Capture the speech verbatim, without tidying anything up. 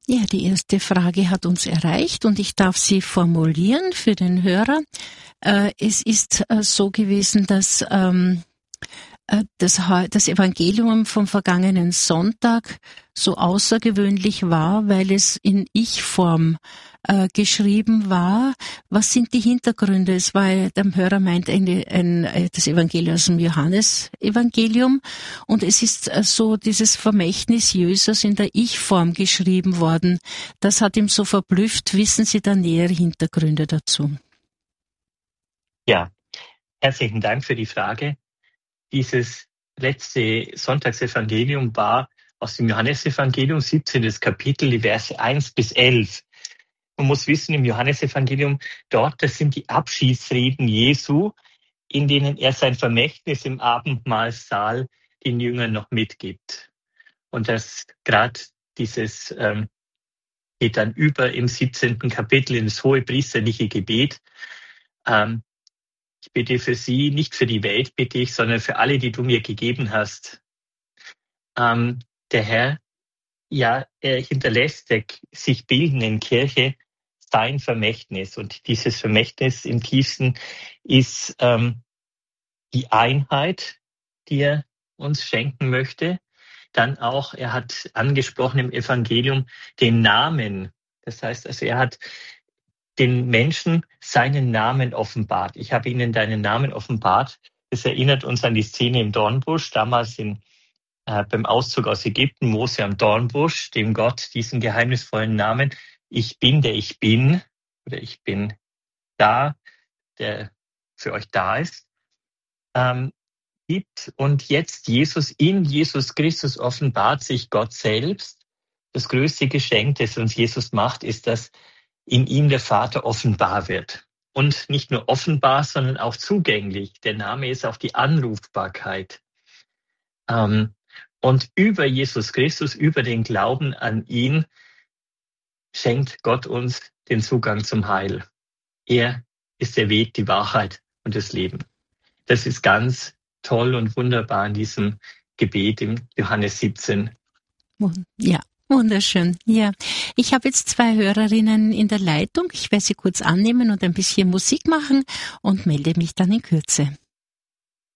Ja, die erste Frage hat uns erreicht und ich darf sie formulieren für den Hörer. Äh, es ist äh, so gewesen, dass ähm, das, das Evangelium vom vergangenen Sonntag so außergewöhnlich war, weil es in Ich-Form äh, geschrieben war. Was sind die Hintergründe? Es war, der Hörer meint ein, ein, das Evangelium aus dem Johannes-Evangelium und es ist äh, so dieses Vermächtnis Jesus in der Ich-Form geschrieben worden. Das hat ihn so verblüfft. Wissen Sie da nähere Hintergründe dazu? Ja, herzlichen Dank für die Frage. Dieses letzte Sonntagsevangelium war aus dem Johannesevangelium, siebzehntes Kapitel, die Verse eins bis elf. Man muss wissen, im Johannesevangelium, dort, das sind die Abschiedsreden Jesu, in denen er sein Vermächtnis im Abendmahlsaal den Jüngern noch mitgibt. Und das gerade dieses ähm, geht dann über im siebzehnten Kapitel in das hohepriesterliche Gebet. Ähm, Ich bitte für sie, nicht für die Welt bitte ich, sondern für alle, die du mir gegeben hast. Ähm, der Herr, ja, er hinterlässt der sich bildenden Kirche sein Vermächtnis. Und dieses Vermächtnis im tiefsten ist ähm, die Einheit, die er uns schenken möchte. Dann auch, er hat angesprochen im Evangelium den Namen. Das heißt, also er hat den Menschen seinen Namen offenbart. Ich habe ihnen deinen Namen offenbart. Es erinnert uns an die Szene im Dornbusch, damals in, äh, beim Auszug aus Ägypten, Mose am Dornbusch, dem Gott diesen geheimnisvollen Namen, ich bin, der ich bin, oder ich bin da, der für euch da ist, ähm, gibt. Und jetzt Jesus, in Jesus Christus offenbart sich Gott selbst. Das größte Geschenk, das uns Jesus macht, ist, dass in ihm der Vater offenbar wird. Und nicht nur offenbar, sondern auch zugänglich. Der Name ist auch die Anrufbarkeit. Ähm, und über Jesus Christus, über den Glauben an ihn, schenkt Gott uns den Zugang zum Heil. Er ist der Weg, die Wahrheit und das Leben. Das ist ganz toll und wunderbar in diesem Gebet im Johannes siebzehn. Ja. Wunderschön, ja. Ich habe jetzt zwei Hörerinnen in der Leitung. Ich werde sie kurz annehmen und ein bisschen Musik machen und melde mich dann in Kürze.